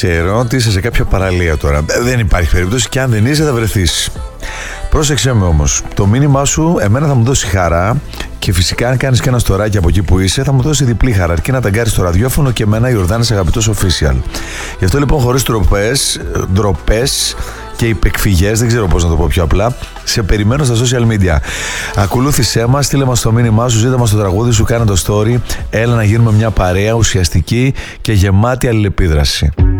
ξέρω ότι είσαι σε κάποια παραλία τώρα. Δεν υπάρχει περίπτωση και αν δεν είσαι θα βρεθείς. Πρόσεξε με όμως. Το μήνυμά σου εμένα θα μου δώσει χαρά και φυσικά αν κάνεις και ένα στοράκι από εκεί που είσαι θα μου δώσει διπλή χαρά. Αρκεί να ταγκάρεις το ραδιόφωνο και εμένα Ιορδάνης Αγαπητός Official. Γι' αυτό λοιπόν χωρίς ντροπές και υπεκφυγές, δεν ξέρω πώς να το πω πιο απλά, σε περιμένω στα social media. Ακολούθησέ μας, στείλε μας το μήνυμά σου, ζήτα μας το τραγούδι σου, κάνε το story. Έλα να γίνουμε μια παρέα ουσιαστική και γεμάτη αλληλεπίδραση.